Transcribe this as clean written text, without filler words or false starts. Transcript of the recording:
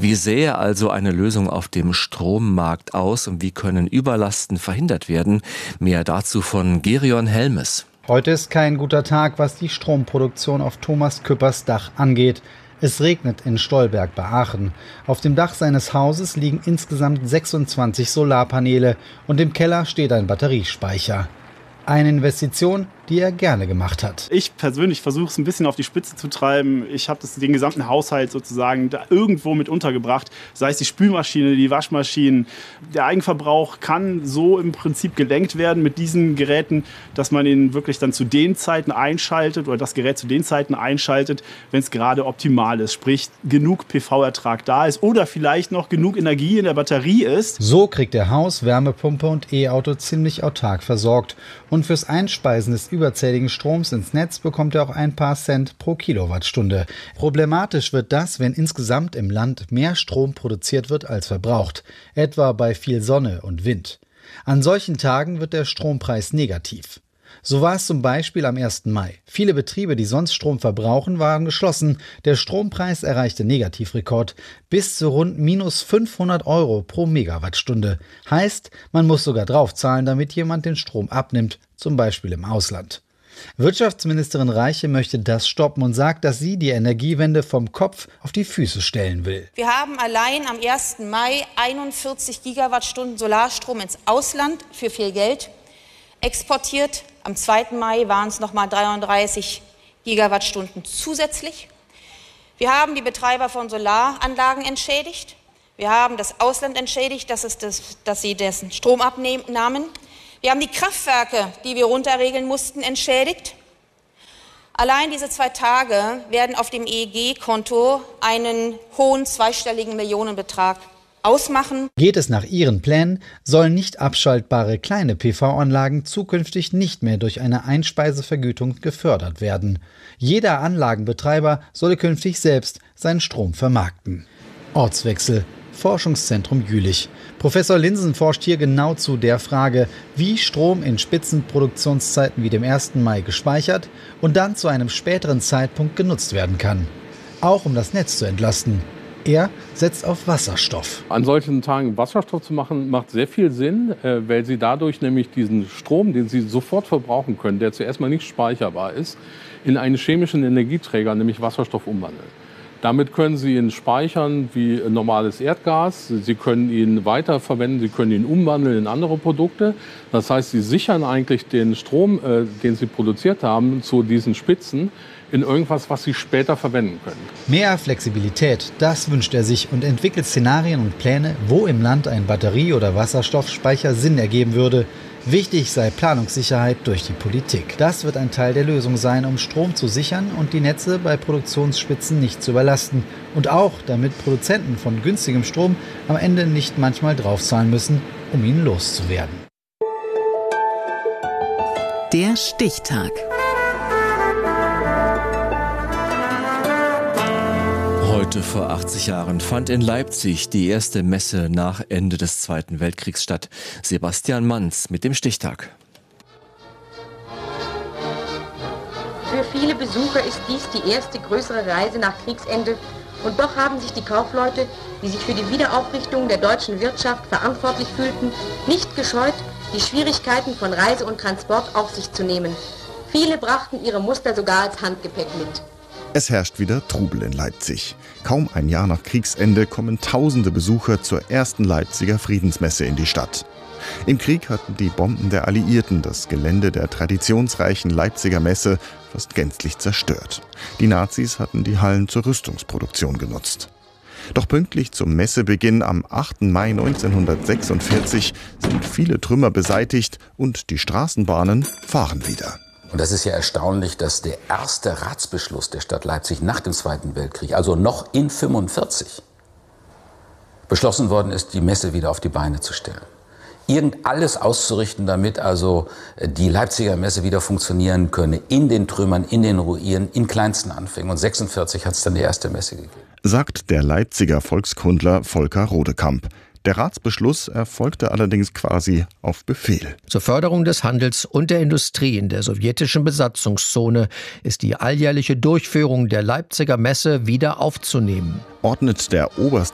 Wie sähe also eine Lösung auf dem Strommarkt aus und wie können Überlasten verhindert werden? Mehr dazu von Gerion Helmes. Heute ist kein guter Tag, was die Stromproduktion auf Thomas Küppers Dach angeht. Es regnet in Stolberg bei Aachen. Auf dem Dach seines Hauses liegen insgesamt 26 Solarpaneele und im Keller steht ein Batteriespeicher. Eine Investition, die er gerne gemacht hat. Ich persönlich versuche es ein bisschen auf die Spitze zu treiben. Ich habe den gesamten Haushalt sozusagen da irgendwo mit untergebracht. Sei es die Spülmaschine, die Waschmaschinen. Der Eigenverbrauch kann so im Prinzip gelenkt werden mit diesen Geräten, dass man ihn wirklich dann zu den Zeiten einschaltet oder das Gerät zu den Zeiten einschaltet, wenn es gerade optimal ist. Sprich, genug PV-Ertrag da ist oder vielleicht noch genug Energie in der Batterie ist. So kriegt er Haus, Wärmepumpe und E-Auto ziemlich autark versorgt. Und fürs Einspeisen des überzähligen Stroms ins Netz bekommt er auch ein paar Cent pro Kilowattstunde. Problematisch wird das, wenn insgesamt im Land mehr Strom produziert wird als verbraucht, etwa bei viel Sonne und Wind. An solchen Tagen wird der Strompreis negativ. So war es zum Beispiel am 1. Mai. Viele Betriebe, die sonst Strom verbrauchen, waren geschlossen. Der Strompreis erreichte Negativrekord bis zu rund minus 500 € pro Megawattstunde. Heißt, man muss sogar draufzahlen, damit jemand den Strom abnimmt, zum Beispiel im Ausland. Wirtschaftsministerin Reiche möchte das stoppen und sagt, dass sie die Energiewende vom Kopf auf die Füße stellen will. Wir haben allein am 1. Mai 41 Gigawattstunden Solarstrom ins Ausland für viel Geld exportiert. Am 2. Mai waren es nochmal 33 Gigawattstunden zusätzlich. Wir haben die Betreiber von Solaranlagen entschädigt. Wir haben das Ausland entschädigt, dass sie dessen Strom abnahmen. Wir haben die Kraftwerke, die wir runterregeln mussten, entschädigt. Allein diese 2 Tage werden auf dem EEG-Konto einen hohen zweistelligen Millionenbetrag ausmachen. Geht es nach ihren Plänen, sollen nicht abschaltbare kleine PV-Anlagen zukünftig nicht mehr durch eine Einspeisevergütung gefördert werden. Jeder Anlagenbetreiber solle künftig selbst seinen Strom vermarkten. Ortswechsel. Forschungszentrum Jülich. Professor Linsen forscht hier genau zu der Frage, wie Strom in Spitzenproduktionszeiten wie dem 1. Mai gespeichert und dann zu einem späteren Zeitpunkt genutzt werden kann. Auch um das Netz zu entlasten. Er setzt auf Wasserstoff. An solchen Tagen Wasserstoff zu machen, macht sehr viel Sinn, weil Sie dadurch nämlich diesen Strom, den Sie sofort verbrauchen können, der zuerst mal nicht speicherbar ist, in einen chemischen Energieträger, nämlich Wasserstoff, umwandeln. Damit können Sie ihn speichern wie normales Erdgas. Sie können ihn weiterverwenden, Sie können ihn umwandeln in andere Produkte. Das heißt, Sie sichern eigentlich den Strom, den Sie produziert haben, zu diesen Spitzen in irgendwas, was Sie später verwenden können. Mehr Flexibilität, das wünscht er sich und entwickelt Szenarien und Pläne, wo im Land ein Batterie- oder Wasserstoffspeicher Sinn ergeben würde. Wichtig sei Planungssicherheit durch die Politik. Das wird ein Teil der Lösung sein, um Strom zu sichern und die Netze bei Produktionsspitzen nicht zu überlasten. Und auch, damit Produzenten von günstigem Strom am Ende nicht manchmal draufzahlen müssen, um ihn loszuwerden. Der Stichtag. Heute vor 80 Jahren fand in Leipzig die erste Messe nach Ende des Zweiten Weltkriegs statt. Sebastian Manz mit dem Stichtag. Für viele Besucher ist dies die erste größere Reise nach Kriegsende. Und doch haben sich die Kaufleute, die sich für die Wiederaufrichtung der deutschen Wirtschaft verantwortlich fühlten, nicht gescheut, die Schwierigkeiten von Reise und Transport auf sich zu nehmen. Viele brachten ihre Muster sogar als Handgepäck mit. Es herrscht wieder Trubel in Leipzig. Kaum ein Jahr nach Kriegsende kommen tausende Besucher zur ersten Leipziger Friedensmesse in die Stadt. Im Krieg hatten die Bomben der Alliierten das Gelände der traditionsreichen Leipziger Messe fast gänzlich zerstört. Die Nazis hatten die Hallen zur Rüstungsproduktion genutzt. Doch pünktlich zum Messebeginn am 8. Mai 1946 sind viele Trümmer beseitigt und die Straßenbahnen fahren wieder. Und das ist ja erstaunlich, dass der erste Ratsbeschluss der Stadt Leipzig nach dem Zweiten Weltkrieg, also noch in 1945, beschlossen worden ist, die Messe wieder auf die Beine zu stellen. Alles auszurichten, damit also die Leipziger Messe wieder funktionieren könne, in den Trümmern, in den Ruinen, in kleinsten Anfängen. Und 1946 hat es dann die erste Messe gegeben. Sagt der Leipziger Volkskundler Volker Rodekamp. Der Ratsbeschluss erfolgte allerdings quasi auf Befehl. Zur Förderung des Handels und der Industrie in der sowjetischen Besatzungszone ist die alljährliche Durchführung der Leipziger Messe wieder aufzunehmen. Ordnet der oberste